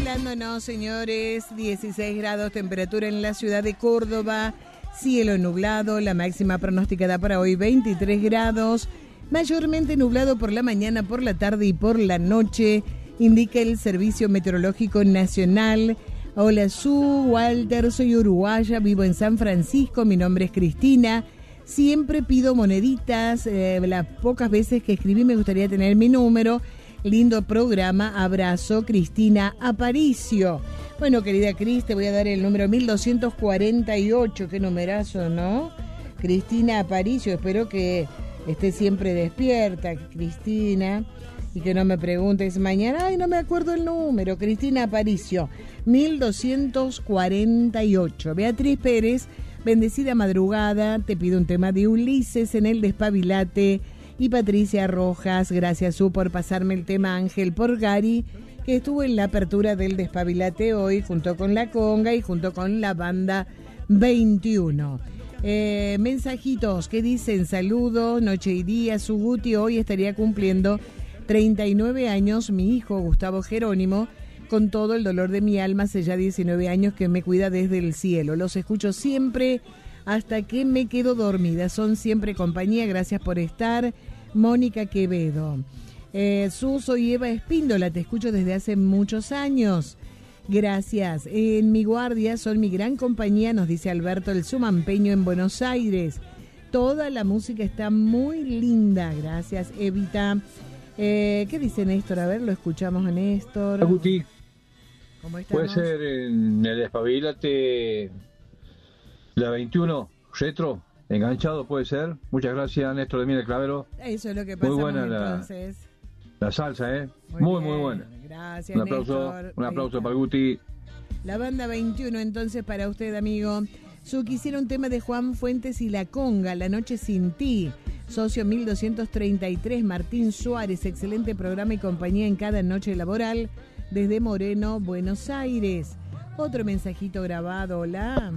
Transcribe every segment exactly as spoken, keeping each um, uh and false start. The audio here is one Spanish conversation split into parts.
despertándonos, señores. dieciséis grados temperatura en la ciudad de Córdoba. Cielo nublado, la máxima pronosticada para hoy veintitrés grados. Mayormente nublado por la mañana, por la tarde y por la noche, indica el Servicio Meteorológico Nacional. Hola, Su, Walter, soy uruguaya, vivo en San Francisco, mi nombre es Cristina. Siempre pido moneditas, eh, las pocas veces que escribí me gustaría tener mi número. Lindo programa, abrazo, Cristina Aparicio. Bueno, querida Cris, te voy a dar el número mil doscientos cuarenta y ocho, qué numerazo, ¿no? Cristina Aparicio, espero que esté siempre despierta, Cristina, y que no me preguntes mañana, ay, no me acuerdo el número. Cristina Aparicio, mil doscientos cuarenta y ocho. Beatriz Pérez, bendecida madrugada, te pido un tema de Ulises en el Despabilate. Y Patricia Rojas, gracias Su por pasarme el tema Ángel por Gary, que estuvo en la apertura del Despabilate hoy junto con la conga y junto con la banda veintiuno. Eh, mensajitos que dicen: saludos, noche y día, Su Guti, hoy estaría cumpliendo treinta y nueve años mi hijo Gustavo Jerónimo, con todo el dolor de mi alma, hace ya diecinueve años que me cuida desde el cielo. Los escucho siempre hasta que me quedo dormida, son siempre compañía, gracias por estar. Mónica Quevedo. Eh, Su, soy Eva Espíndola, te escucho desde hace muchos años. Gracias. En mi guardia son mi gran compañía, nos dice Alberto el Sumampeño en Buenos Aires. Toda la música está muy linda. Gracias, Evita. Eh, ¿Qué dice Néstor? A ver, lo escuchamos a Néstor. Guti, ¿Cómo estamos? puede ser en el Despabilate la veintiuno, retro. Enganchado puede ser. Muchas gracias, Néstor de Miel Clavero. Eso es lo que pasamos. Muy buena entonces. La, la salsa, ¿eh? Muy, muy, bien. muy buena. Gracias, un aplauso, Néstor. un aplauso para Guti. La banda veintiuno, entonces, para usted, amigo. Su, quisiera un tema de Juan Fuentes y La Conga, La Noche Sin Ti. Socio mil doscientos treinta y tres, Martín Suárez. Excelente programa y compañía en cada noche laboral. Desde Moreno, Buenos Aires. Otro mensajito grabado. Hola.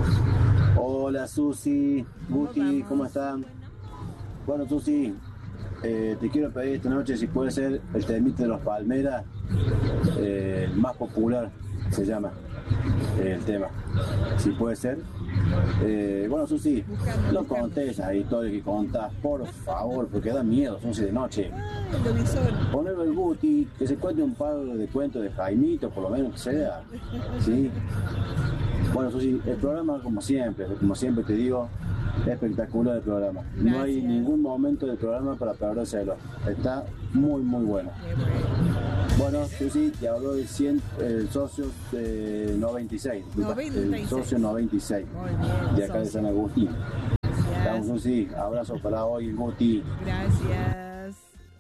Hola Susi, Guti, ¿cómo están? Bueno Susi, eh, te quiero pedir esta noche si puede ser el temita de los Palmeras, eh, el más popular se llama eh, el tema, si puede ser. Eh, bueno Susi, no contés ahí todo lo que contás, por favor, porque da miedo, son once de noche. Ponelo el Guti, que se cuente un par de cuentos de Jaimito, por lo menos que sea, ¿sí? Bueno, Susi, el programa, como siempre, como siempre te digo, espectacular el programa. Gracias. No hay ningún momento del programa para perdérselo. Está muy, muy bueno. Bueno, Susi, te habló del cien, el socio eh, noventa y seis. noventa y seis. El socio noventa y seis. Bien, de acá socio. De San Agustín. Estamos, Susi. Abrazo para hoy, Guti. Gracias.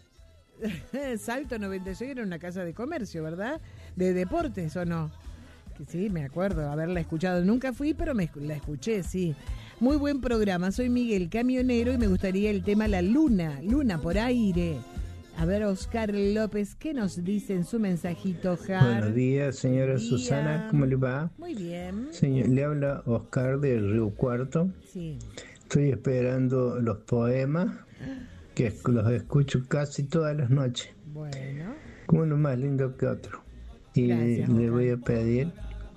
Salto noventa y seis era una casa de comercio, ¿verdad? De deportes, ¿o no? Sí, me acuerdo haberla escuchado. Nunca fui, pero me la escuché, sí. Muy buen programa. Soy Miguel, camionero, y me gustaría el tema La Luna, Luna por aire. A ver, Oscar López, ¿qué nos dice en su mensajito, Jar? Buenos días, señora Buen día. Susana, ¿cómo le va? Muy bien. Señor, le habla Oscar de Río Cuarto. Sí. Estoy esperando los poemas, que los escucho casi todas las noches. Bueno. Uno más lindo que otro. Y Gracias, le Oscar. voy a pedir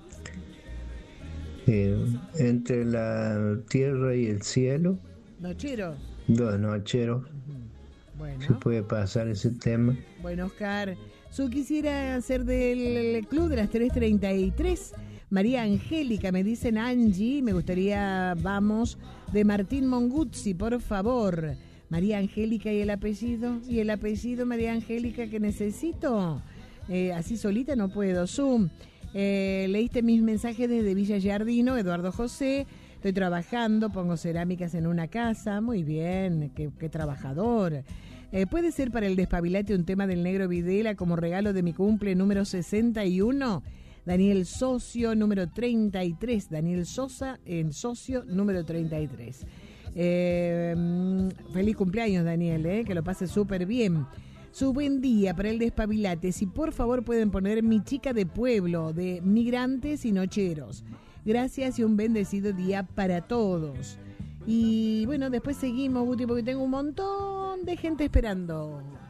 eh, entre la tierra y el cielo, Nochero. dos nocheros. Bueno. Se puede pasar ese tema. Bueno, Oscar, yo quisiera ser del club de las tres treinta y tres. María Angélica, me dicen Angie, me gustaría, vamos, de Martín Monguzzi, por favor. María Angélica, ¿y el apellido? ¿Y el apellido, María Angélica, que necesito? Eh, así solita no puedo. Zoom, eh, leíste mis mensajes desde Villa Giardino, Eduardo José. Estoy trabajando, pongo cerámicas en una casa. Muy bien, qué, qué trabajador. Eh, ¿Puede ser para el Despabilate un tema del Negro Videla como regalo de mi cumple número sesenta y uno? Daniel Socio, número treinta y tres. Daniel Sosa, en Socio, número treinta y tres. Eh, feliz cumpleaños, Daniel, eh, que lo pase súper bien. Su buen día para el Despabilate. Si por favor pueden poner Mi Chica de Pueblo, de Migrantes y Nocheros. Gracias y un bendecido día para todos. Y bueno, después seguimos, Guti, porque tengo un montón de gente esperando.